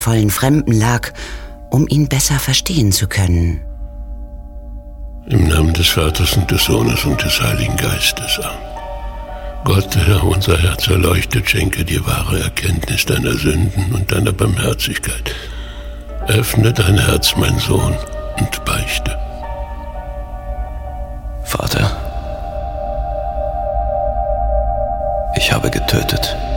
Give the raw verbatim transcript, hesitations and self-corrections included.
vollen Fremden lag, um ihn besser verstehen zu können. Im Namen des Vaters und des Sohnes und des Heiligen Geistes. Amen. Gott, Herr, unser Herz erleuchtet, schenke dir wahre Erkenntnis deiner Sünden und deiner Barmherzigkeit. Öffne dein Herz, mein Sohn, und beichte. Vater, ich habe getötet.